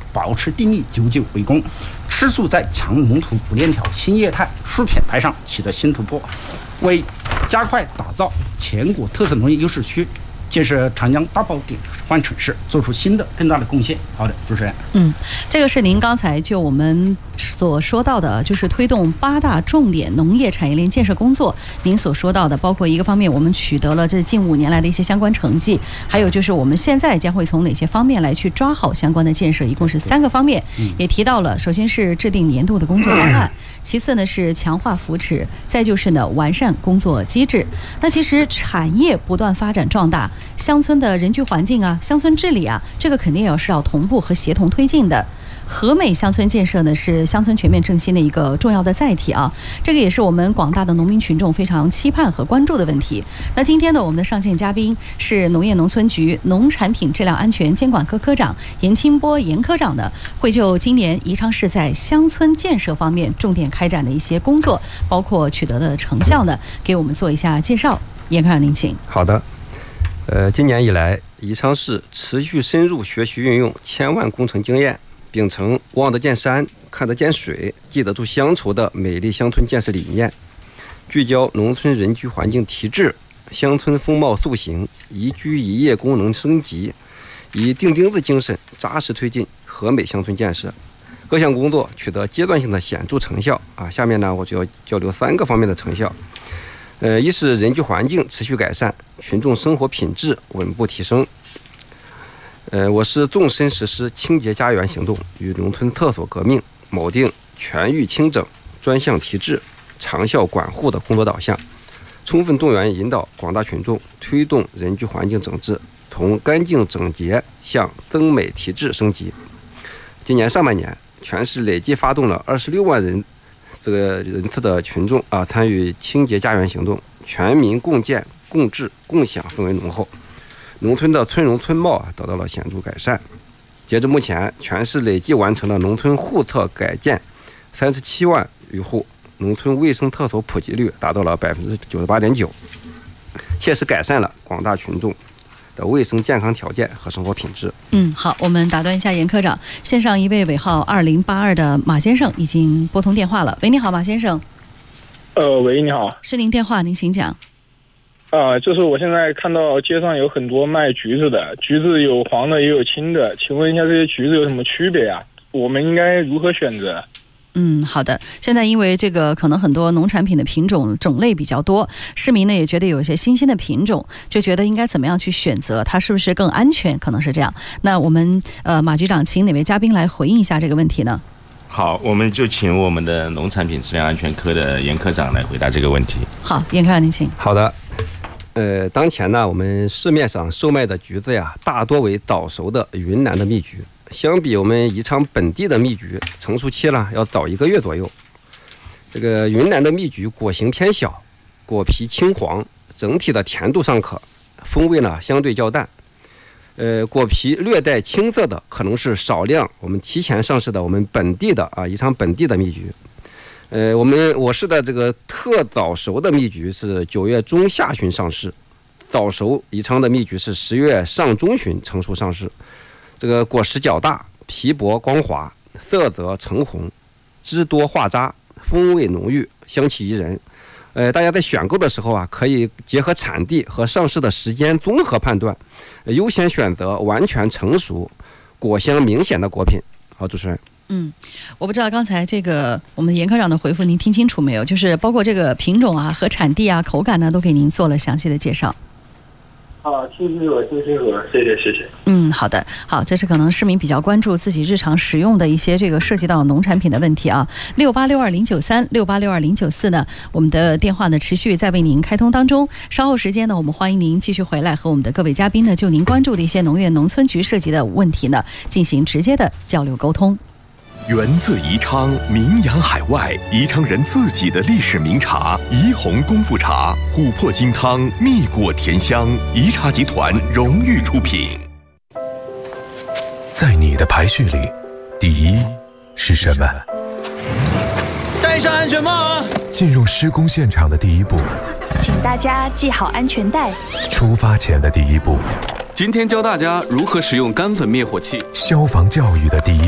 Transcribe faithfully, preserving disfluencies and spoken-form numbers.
保持定力，久久为功，持续在强龙图不链条新业态输品牌上取得新突破，为加快打造全国特色农业优势区，建设长江大宝典换城市做出新的更大的贡献。好的，主持人。 嗯，这个是您刚才就我们所说到的，就是推动八大重点农业产业链建设工作。您所说到的，包括一个方面，我们取得了这近五年来的一些相关成绩，还有就是我们现在将会从哪些方面来去抓好相关的建设，一共是三个方面。也提到了，首先是制定年度的工作方案，其次呢是强化扶持，再就是呢完善工作机制。那其实产业不断发展壮大，乡村的人居环境啊、乡村治理啊，这个肯定也是要同步和协同推进的。和美乡村建设呢，是乡村全面振兴的一个重要的载体啊，这个也是我们广大的农民群众非常期盼和关注的问题。那今天呢，我们的上线嘉宾是农业农村局农产品质量安全监管科科长严清波严科长呢，会就今年宜昌市在乡村建设方面重点开展的一些工作，包括取得的成效呢，给我们做一下介绍。严科长，您请。 好的。呃，今年以来，宜昌市持续深入学习运用千万工程经验，秉承望得见山、看得见水、记得住乡愁的美丽乡村建设理念，聚焦农村人居环境提质、乡村风貌塑形、宜居宜业功能升级，以钉钉子精神扎实推进和美乡村建设。各项工作取得阶段性的显著成效啊！下面呢，我就要交流三个方面的成效。呃，一是人居环境持续改善，群众生活品质稳步提升。呃，我市纵深实施清洁家园行动与农村厕所革命，锚定全域清整、专项提质、长效管护的工作导向，充分动员引导广大群众推动人居环境整治，从干净整洁向增美提质升级。今年上半年，全市累计发动了二十六万人这个人次的群众啊参与清洁家园行动，全民共建、共治、共享氛围浓厚，农村的村容村貌啊得到了显著改善。截至目前，全市累计完成了农村户厕改建三十七万余户，农村卫生厕所普及率达到了百分之九十八点九，切实改善了广大群众的卫生健康条件和生活品质。 嗯，好，我们打断一下严科长，线上一位尾号二零八二的马先生已经拨通电话了。喂，你好，马先生。 呃，喂，你好， 是您电话，您请讲。 啊、呃，就是我现在看到街上有很多卖橘子的，橘子有黄的也有青的，请问一下这些橘子有什么区别啊？我们应该如何选择？ 嗯，好的。现在因为这个可能很多农产品的品种种类比较多，市民呢也觉得有一些新兴的品种，就觉得应该怎么样去选择，它是不是更安全？可能是这样。那我们呃马局长，请哪位嘉宾来回应一下这个问题呢？ 好，我们就请我们的农产品质量安全科的严科长来回答这个问题。 好，严科长您请。 好的。呃，当前呢，我们市面上售卖的橘子呀，大多为早熟的云南的蜜橘。相比我们宜昌本地的蜜橘，成熟期呢要早一个月左右。这个云南的蜜橘果形偏小，果皮青黄，整体的甜度尚可，风味呢相对较淡。呃，果皮略带青色的可能是少量我们提前上市的我们本地的啊宜昌本地的蜜橘。呃，我们我市的这个特早熟的蜜橘是九月中下旬上市，早熟宜昌的蜜橘是十月上中旬成熟上市。这个果实较大，皮薄光滑，色泽橙红，汁多化渣，风味浓郁，香气宜人。呃，大家在选购的时候啊，可以结合产地和上市的时间综合判断，呃、优先选择完全成熟、果香明显的果品。好，主持人。 嗯，我不知道刚才这个我们严科长的回复您听清楚没有？就是包括这个品种啊和产地啊、口感呢，都给您做了详细的介绍。 啊，听清楚了，听清楚了，谢谢，谢谢。 嗯，好的，好，这是可能市民比较关注自己日常使用的一些这个涉及到农产品的问题啊。六八六二零九三六八六二零九四呢，我们的电话呢持续在为您开通当中。稍后时间呢，我们欢迎您继续回来和我们的各位嘉宾呢，就您关注的一些农业农村局涉及的问题呢，进行直接的交流沟通。 源自宜昌，名扬海外，宜昌人自己的历史名茶宜红功夫茶，琥珀金汤，蜜果甜香，宜茶集团荣誉出品。 在你的排序里，第一是什么？ 戴上安全帽啊！ 进入施工现场的第一步， 请大家系好安全带。 出发前的第一步， 今天教大家如何使用干粉灭火器。 消防教育的第一